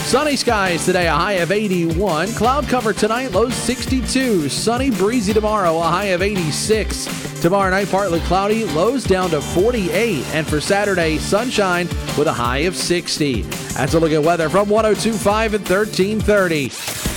Sunny skies today, a high of 81. Cloud cover tonight, lows 62. Sunny, breezy tomorrow, a high of 86. Tomorrow night, partly cloudy, lows down to 48. And for Saturday, sunshine with a high of 60. That's a look at weather from 102.5 and 1330.